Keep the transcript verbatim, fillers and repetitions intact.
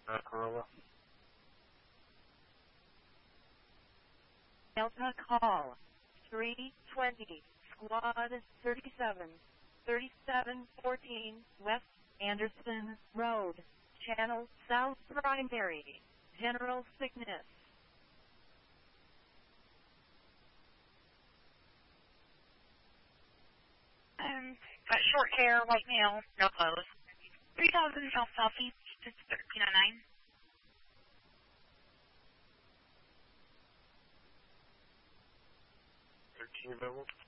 Uh, Corolla. Delta call. three twenty, squad thirty-seven, thirty-seven fourteen, West Anderson Road, Channel South Primary, General Sickness. Um, got short hair, white male, no clothes. three thousand South Southeast, it's thirteen oh nine. thirteen available.